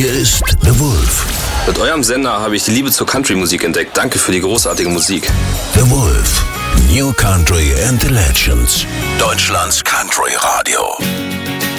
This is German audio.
Hier ist The Wolf. Mit eurem Sender habe ich die Liebe zur Country-Musik entdeckt. Danke für die großartige Musik. The Wolf. New Country and the Legends. Deutschlands Country Radio.